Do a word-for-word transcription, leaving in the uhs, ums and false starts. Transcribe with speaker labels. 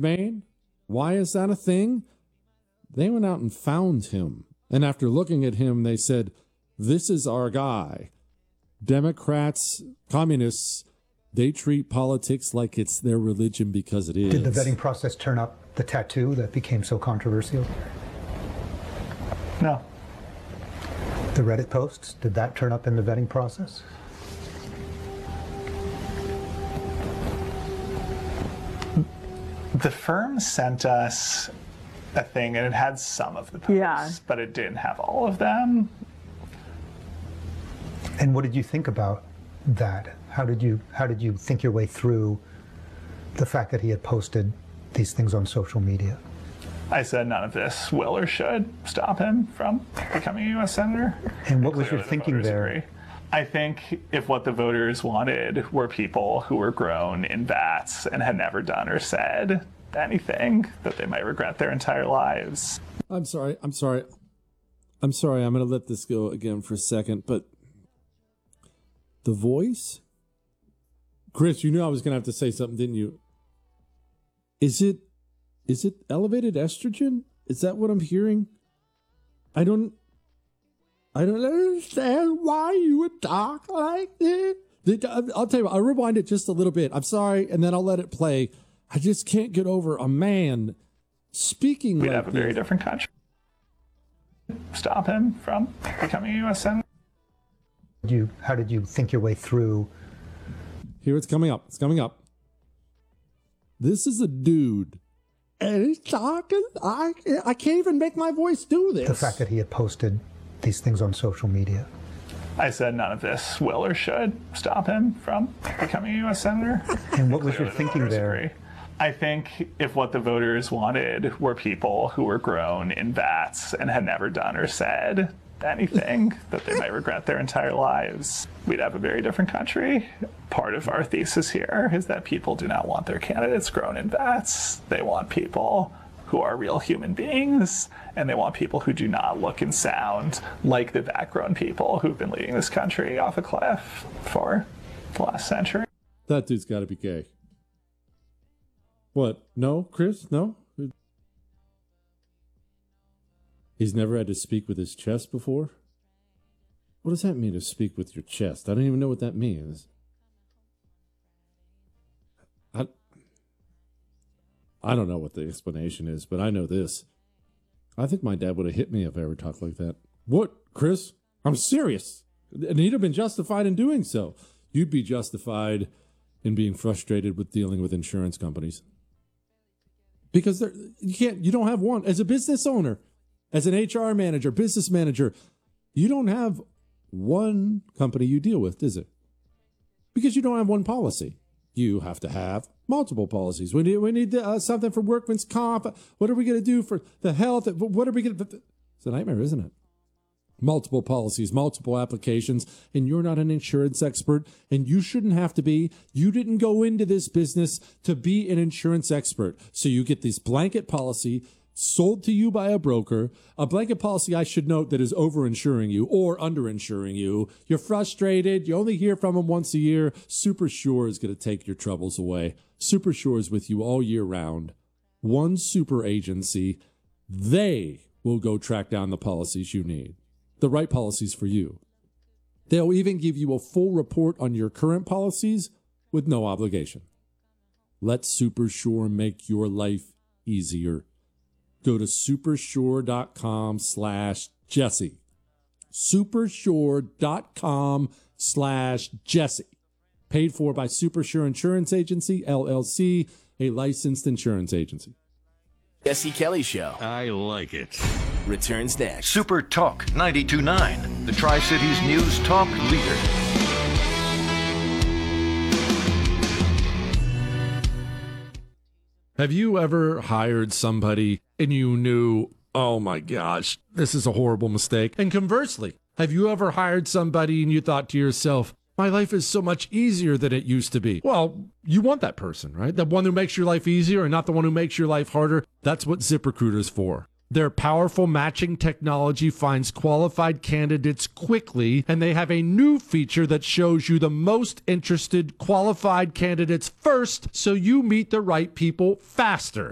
Speaker 1: McMahon. Why is that a thing? They went out and found him. And after looking at him, they said, this is our guy. Democrats, communists, they treat politics like it's their religion because it is.
Speaker 2: Did the vetting process turn up the tattoo that became so controversial?
Speaker 3: No.
Speaker 2: The Reddit posts, did that turn up in the vetting process?
Speaker 3: The firm sent us a thing, and it had some of the posts,
Speaker 4: yeah.
Speaker 3: but it didn't have all of them.
Speaker 2: And what did you think about that? How did you how did you think your way through the fact that he had posted these things on social media?
Speaker 3: I said none of this will or should stop him from becoming a U S senator.
Speaker 2: And what was your thinking there?
Speaker 3: Agree. I think if what the voters wanted were people who were grown in vats and had never done or said anything that they might regret their entire lives.
Speaker 1: I'm sorry. I'm sorry. I'm sorry. I'm going to let this go again for a second, but the voice? Chris, you knew I was going to have to say something, didn't you? Is it is it elevated estrogen? Is that what I'm hearing? I don't I don't understand why you would talk like this. I'll tell you what, I'll rewind it just a little bit. I'm sorry, and then I'll let it play. I just can't get over a man speaking
Speaker 3: We'd
Speaker 1: like
Speaker 3: have a very
Speaker 1: this.
Speaker 3: different country. Stop him from becoming a U S senator.
Speaker 2: You, how did you think your way through?
Speaker 1: Here it's coming up. It's coming up. This is a dude. And he's talking. I, I can't even make my voice do this.
Speaker 2: The fact that he had posted these things on social media.
Speaker 3: I said none of this will or should stop him from becoming a U S senator.
Speaker 2: And what was
Speaker 3: Clearly
Speaker 2: your thinking
Speaker 3: the voters
Speaker 2: there?
Speaker 3: agree. I think if what the voters wanted were people who were grown in vats and had never done or said anything that they might regret their entire lives, we'd have a very different country. Part of our thesis here is that people do not want their candidates grown in vats. They want people who are real human beings, and they want people who do not look and sound like the vat-grown people who've been leading this country off a cliff for the last century.
Speaker 1: That dude's got to be gay. What? No, Chris? No? He's never had to speak with his chest before? What does that mean, to speak with your chest? I don't even know what that means. I, I don't know what the explanation is, but I know this. I think my dad would have hit me if I ever talked like that. What, Chris? I'm serious. And he'd have been justified in doing so. You'd be justified in being frustrated with dealing with insurance companies. Because you can't, you don't have one. As a business owner, as an H R manager, business manager, you don't have one company you deal with, is it? Because you don't have one policy. You have to have multiple policies. We need, we need uh, something for workman's comp. What are we going to do for the health? What are we going to... It's a nightmare, isn't it? Multiple policies, multiple applications, and you're not an insurance expert, and you shouldn't have to be. You didn't go into this business to be an insurance expert. So you get this blanket policy sold to you by a broker, a blanket policy, I should note, that is over-insuring you or under-insuring you. You're frustrated. You only hear from them once a year. Super Sure is going to take your troubles away. Super Sure is with you all year round. One super agency. They will go track down the policies you need, the right policies for you. They'll even give you a full report on your current policies with no obligation. Let Super Sure make your life easier. Go to supersure.com slash Jesse. Supersure.com slash Jesse. Paid for by Super Sure Insurance Agency, L L C, a licensed insurance agency.
Speaker 5: Jesse Kelly Show.
Speaker 6: I like it.
Speaker 5: Returns next.
Speaker 6: Super Talk ninety-two point nine, the Tri-Cities News Talk leader.
Speaker 1: Have you ever hired somebody and you knew, oh my gosh, this is a horrible mistake? And conversely, have you ever hired somebody and you thought to yourself, my life is so much easier than it used to be? Well, you want that person, right? The one who makes your life easier and not the one who makes your life harder. That's what ZipRecruiter is for. Their powerful matching technology finds qualified candidates quickly, and they have a new feature that shows you the most interested qualified candidates first, so you meet the right people faster.